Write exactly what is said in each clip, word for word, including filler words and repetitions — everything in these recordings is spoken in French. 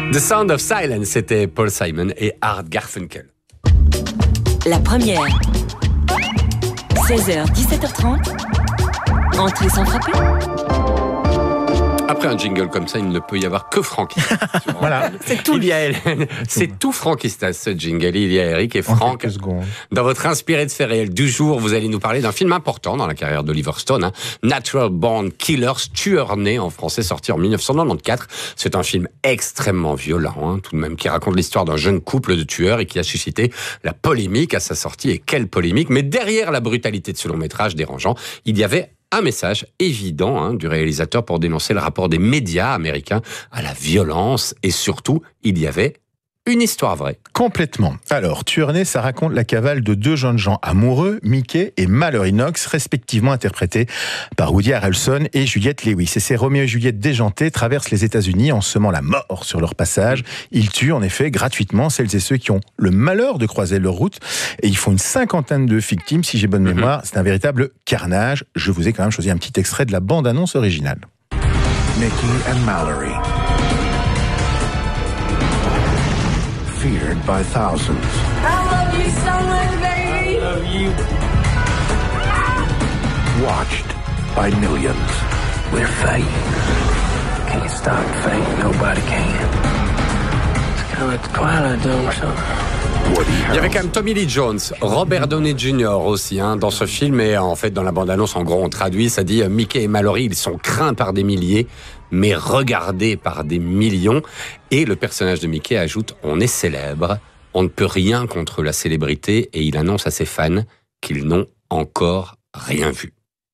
The Sound of Silence, c'était Paul Simon et Art Garfunkel. La première, seize heures dix-sept heures trente, entrée sans frapper. Après un jingle comme ça, il ne peut y avoir que Francky. Voilà. C'est tout. Il y a Hélène. C'est tout Frankistas, ce jingle. Il y a Eric et Franck. Dans votre inspiré de faits réels du jour, vous allez nous parler d'un film important dans la carrière d'Oliver Stone, hein. Natural Born Killers, tueur né en français, sorti en dix-neuf cent quatre-vingt-quatorze. C'est un film extrêmement violent, hein, tout de même, qui raconte l'histoire d'un jeune couple de tueurs et qui a suscité la polémique à sa sortie. Et quelle polémique! Mais derrière la brutalité de ce long métrage dérangeant, il y avait un message évident hein, du réalisateur pour dénoncer le rapport des médias américains à la violence et surtout, il y avait une histoire vraie. Complètement. Alors, Tueur né, ça raconte la cavale de deux jeunes gens amoureux, Mickey et Mallory Knox, respectivement interprétés par Woody Harrelson et Juliette Lewis. Et ces Roméo et Juliette déjantés traversent les États-Unis en semant la mort sur leur passage. Ils tuent en effet gratuitement celles et ceux qui ont le malheur de croiser leur route. Et ils font une cinquantaine de victimes, si j'ai bonne mémoire. C'est un véritable carnage. Je vous ai quand même choisi un petit extrait de la bande-annonce originale. Mickey and Mallory. Feared by thousands. I love you so much, baby. I love you. Watched by millions. We're fate. Can't stop fate. Nobody can. It's kind of like the Twilight Zone or something. Il y avait quand même Tommy Lee Jones, Robert Downey junior aussi hein, dans ce film, et en fait dans la bande-annonce, en gros on traduit, ça dit Mickey et Mallory, ils sont craints par des milliers, mais regardés par des millions. Et le personnage de Mickey ajoute, on est célèbre, on ne peut rien contre la célébrité, et il annonce à ses fans qu'ils n'ont encore rien vu.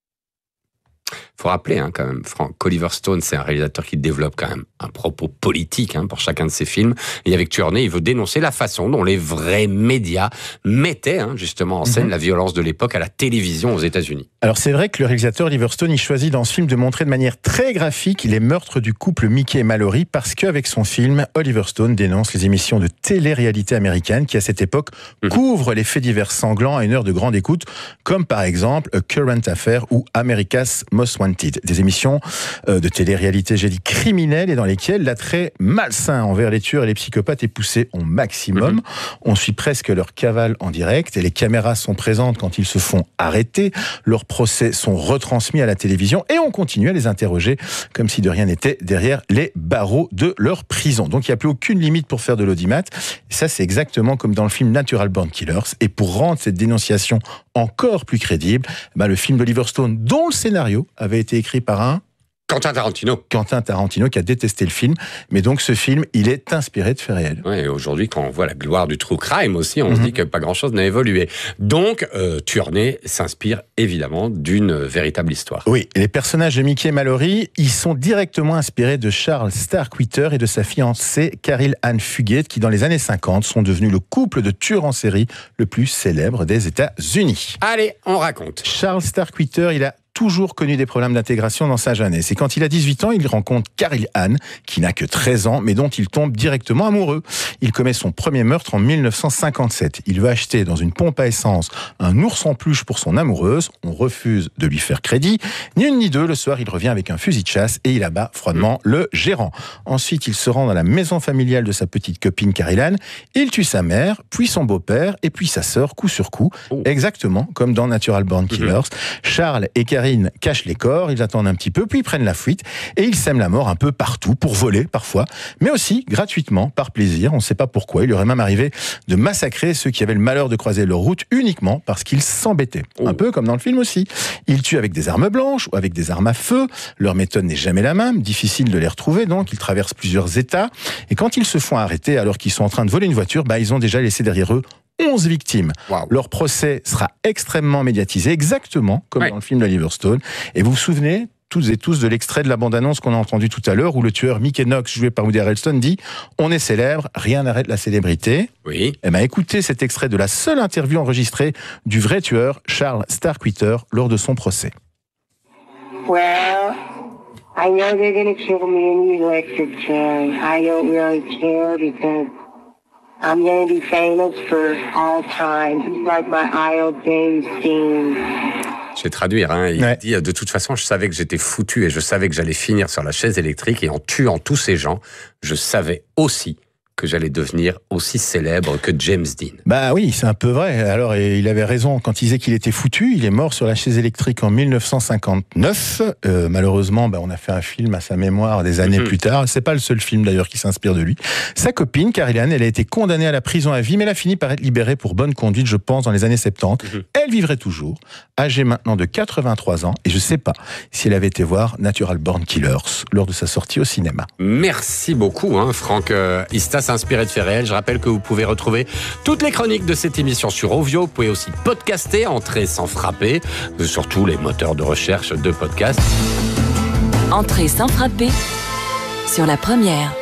Faut rappeler hein, quand même, Franck, qu'Oliver Stone, c'est un réalisateur qui développe quand même un propos politique hein, pour chacun de ses films. Et avec Tueur né, il veut dénoncer la façon dont les vrais médias mettaient hein, justement en scène mm-hmm. la violence de l'époque à la télévision aux États-Unis. Alors c'est vrai que le réalisateur Oliver Stone, il choisit dans ce film de montrer de manière très graphique les meurtres du couple Mickey et Mallory, parce qu'avec son film, Oliver Stone dénonce les émissions de télé-réalité américaines qui à cette époque mm-hmm. couvrent les faits divers sanglants à une heure de grande écoute, comme par exemple A Current Affair ou America's Most Wanted. Des émissions de télé-réalité, j'ai dit criminelles, et dans lesquelles l'attrait malsain envers les tueurs et les psychopathes est poussé au maximum. Mm-hmm. On suit presque leur cavale en direct, et les caméras sont présentes quand ils se font arrêter. Leurs procès sont retransmis à la télévision, et on continue à les interroger comme si de rien n'était derrière les barreaux de leur prison. Donc il n'y a plus aucune limite pour faire de l'audimat. Et ça, c'est exactement comme dans le film Natural Born Killers. Et pour rendre cette dénonciation encore plus crédible, bah, le film d'Oliver Stone, dont le scénario avait été écrit par un Quentin Tarantino. Quentin Tarantino qui a détesté le film, mais donc ce film, il est inspiré de faits réels. Ouais, et aujourd'hui, quand on voit la gloire du true crime aussi, on mm-hmm. se dit que pas grand-chose n'a évolué. Donc, euh, Tueur né s'inspire évidemment d'une véritable histoire. Oui, et les personnages de Mickey et Mallory, ils sont directement inspirés de Charles Starkweather et de sa fiancée Caril Ann Fugate, qui dans les années cinquante sont devenus le couple de tueurs en série le plus célèbre des États-Unis. Allez, on raconte. Charles Starkweather, il a toujours connu des problèmes d'intégration dans sa jeunesse. Et quand il a dix-huit ans, il rencontre Caril Ann, qui n'a que treize ans, mais dont il tombe directement amoureux. Il commet son premier meurtre en mille neuf cent cinquante-sept. Il va acheter dans une pompe à essence un ours en peluche pour son amoureuse. On refuse de lui faire crédit. Ni une ni deux, le soir, il revient avec un fusil de chasse et il abat froidement le gérant. Ensuite, il se rend dans la maison familiale de sa petite copine Caril Ann. Il tue sa mère, puis son beau-père, et puis sa sœur, coup sur coup. Oh. Exactement comme dans Natural Born Killers. Mm-hmm. Charles et Caril cachent les corps, ils attendent un petit peu, puis ils prennent la fuite, et ils sèment la mort un peu partout, pour voler parfois, mais aussi gratuitement, par plaisir, on ne sait pas pourquoi. Il leur est même arrivé de massacrer ceux qui avaient le malheur de croiser leur route uniquement parce qu'ils s'embêtaient. Oh. Un peu comme dans le film aussi. Ils tuent avec des armes blanches ou avec des armes à feu, leur méthode n'est jamais la même, difficile de les retrouver, donc ils traversent plusieurs états, et quand ils se font arrêter alors qu'ils sont en train de voler une voiture, bah, ils ont déjà laissé derrière eux onze victimes. Wow. Leur procès sera extrêmement médiatisé, exactement comme ouais. dans le film d'Oliver Stone. Et vous vous souvenez toutes et tous de l'extrait de la bande-annonce qu'on a entendu tout à l'heure, où le tueur Mickey Knox, joué par Woody Harrelson, dit « On est célèbre, rien n'arrête la célébrité ». Oui. Eh ben, écoutez cet extrait de la seule interview enregistrée du vrai tueur, Charles Starkweather, lors de son procès. Well, I know they're going to kill me in the electric chair. I don't really care because I'm going to be famous for all time. He's like my idol, James Dean. Je vais traduire. Hein. Il Ouais. dit, de toute façon, je savais que j'étais foutu et je savais que j'allais finir sur la chaise électrique. Et en tuant tous ces gens, je savais aussi que j'allais devenir aussi célèbre que James Dean. Bah oui, c'est un peu vrai. Alors, et il avait raison quand il disait qu'il était foutu. Il est mort sur la chaise électrique en mille neuf cent cinquante-neuf. Euh, malheureusement, bah, on a fait un film à sa mémoire des années Mm-hmm. plus tard. C'est pas le seul film d'ailleurs qui s'inspire de lui. Sa copine, Carrie Ann, elle a été condamnée à la prison à vie, mais elle a fini par être libérée pour bonne conduite, je pense, dans les années soixante-dix. Mm-hmm. Elle vivrait toujours, âgée maintenant de quatre-vingt-trois ans. Et je sais pas si elle avait été voir Natural Born Killers lors de sa sortie au cinéma. Merci beaucoup, hein, Franck euh, Istas, inspiré de faits réels. Je rappelle que vous pouvez retrouver toutes les chroniques de cette émission sur Ovio. Vous pouvez aussi podcaster, entrer sans frapper, euh, sur tous les moteurs de recherche de podcast. Entrée sans frapper sur la première.